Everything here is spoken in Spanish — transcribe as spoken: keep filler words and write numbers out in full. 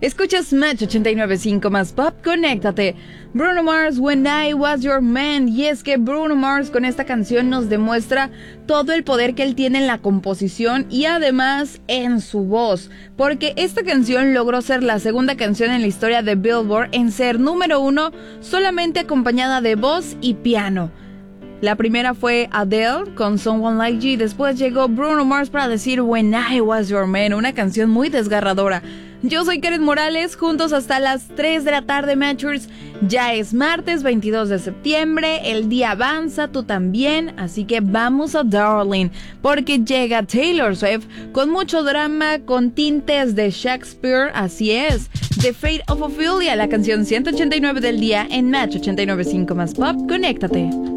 Escuchas Match ochenta y nueve punto cinco más Pop, conéctate. Bruno Mars, When I Was Your Man. Y es que Bruno Mars con esta canción nos demuestra todo el poder que él tiene en la composición y además en su voz. Porque esta canción logró ser la segunda canción en la historia de Billboard en ser número uno solamente acompañada de voz y piano. La primera fue Adele con Someone Like You y después llegó Bruno Mars para decir When I Was Your Man, una canción muy desgarradora. Yo soy Karen Morales, juntos hasta las tres de la tarde, Matchers. Ya es martes veintidós de septiembre, el día avanza, tú también, así que vamos a Darling, porque llega Taylor Swift con mucho drama, con tintes de Shakespeare, así es. The Fate of Ophelia, la canción ciento ochenta y nueve del día en Match ochenta y nueve punto cinco más Pop, conéctate.